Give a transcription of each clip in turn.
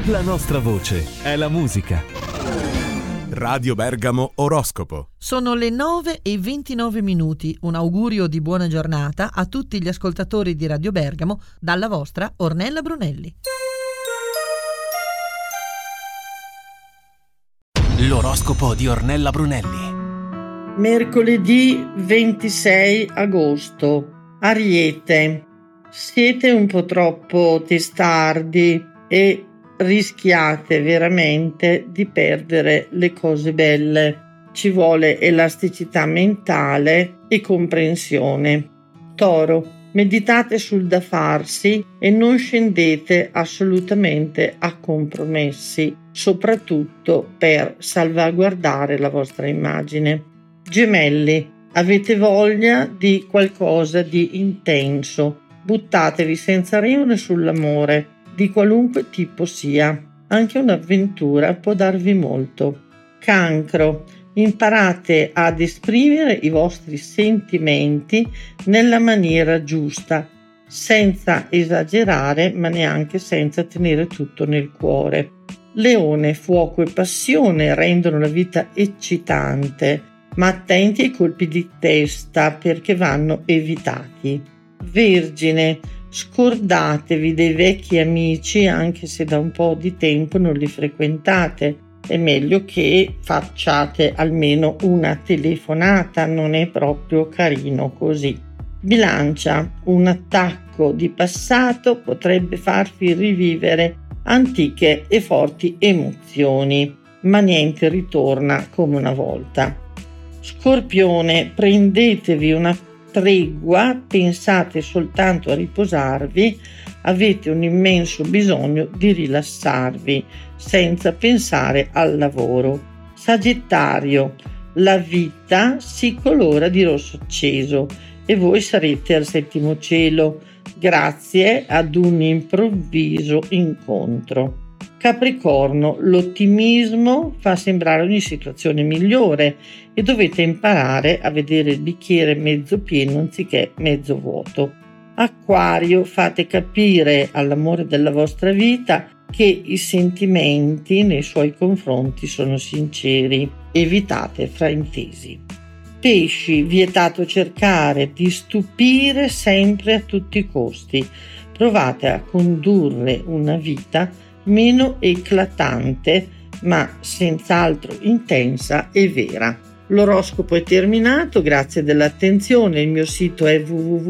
La nostra voce è la musica. Radio Bergamo Oroscopo. Sono le 9:29. Un augurio di buona giornata a tutti gli ascoltatori di Radio Bergamo dalla vostra Ornella Brunelli. L'oroscopo di Ornella Brunelli. Mercoledì 26 agosto. Ariete. Siete un po' troppo testardi e rischiate veramente di perdere le cose belle. Ci vuole elasticità mentale e comprensione. Toro. Meditate sul da farsi e non scendete assolutamente a compromessi, soprattutto per salvaguardare la vostra immagine. Gemelli, avete voglia di qualcosa di intenso. Buttatevi senza remore sull'amore, di qualunque tipo sia. Anche un'avventura può darvi molto. Cancro. Imparate ad esprimere i vostri sentimenti nella maniera giusta, senza esagerare ma neanche senza tenere tutto nel cuore. Leone, fuoco e passione rendono la vita eccitante, ma attenti ai colpi di testa perché vanno evitati. Vergine, scordatevi dei vecchi amici anche se da un po' di tempo non li frequentate. È meglio che facciate almeno una telefonata, non è proprio carino così. Bilancia, un attacco di passato potrebbe farvi rivivere antiche e forti emozioni, ma niente ritorna come una volta. Scorpione, prendetevi una tregua, pensate soltanto a riposarvi, avete un immenso bisogno di rilassarvi senza pensare al lavoro. Sagittario, la vita si colora di rosso acceso e voi sarete al settimo cielo grazie ad un improvviso incontro. Capricorno, l'ottimismo fa sembrare ogni situazione migliore e dovete imparare a vedere il bicchiere mezzo pieno anziché mezzo vuoto. Acquario, fate capire all'amore della vostra vita che i sentimenti nei suoi confronti sono sinceri. Evitate fraintesi. Pesci, vietato cercare di stupire sempre a tutti i costi. Provate a condurre una vita meno eclatante, ma senz'altro intensa e vera. L'oroscopo è terminato, grazie dell'attenzione. Il mio sito è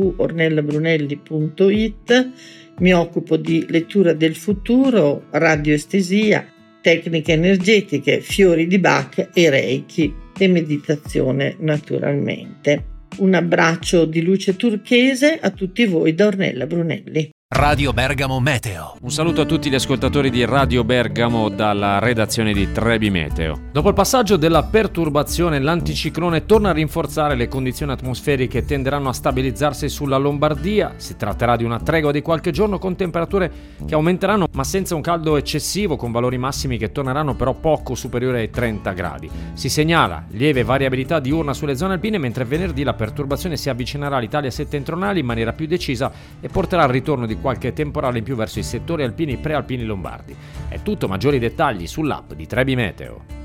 www.ornellabrunelli.it. Mi occupo di lettura del futuro, radioestesia, tecniche energetiche, fiori di Bach e Reiki e meditazione naturalmente. Un abbraccio di luce turchese a tutti voi da Ornella Brunelli. Radio Bergamo Meteo. Un saluto a tutti gli ascoltatori di Radio Bergamo dalla redazione di Trebi Meteo. Dopo il passaggio della perturbazione, l'anticiclone torna a rinforzare le condizioni atmosferiche, tenderanno a stabilizzarsi sulla Lombardia. Si tratterà di una tregua di qualche giorno con temperature che aumenteranno, ma senza un caldo eccessivo, con valori massimi che torneranno però poco superiori ai 30 gradi. Si segnala lieve variabilità diurna sulle zone alpine, mentre venerdì la perturbazione si avvicinerà all'Italia settentrionale in maniera più decisa e porterà al ritorno di qualche temporale in più verso i settori alpini prealpini lombardi. È tutto, maggiori dettagli sull'app di Trebi Meteo.